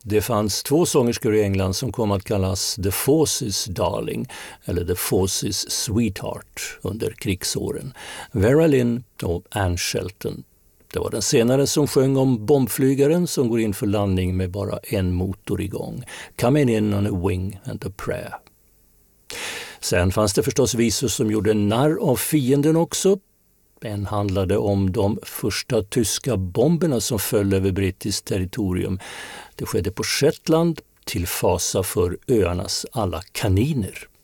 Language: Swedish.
Det fanns 2 sångerskor i England som kom att kallas The Forces Darling eller The Forces Sweetheart under krigsåren. Vera Lynn och Anne Shelton. Det var den senare som sjöng om bombflygaren som går in för landning med bara en motor igång. Coming in on a wing and a prayer. Sen fanns det förstås visor som gjorde narr av fienden också. En handlade om de första tyska bomberna som föll över brittiskt territorium. Det skedde på Shetland till fasa för öarnas alla kaniner.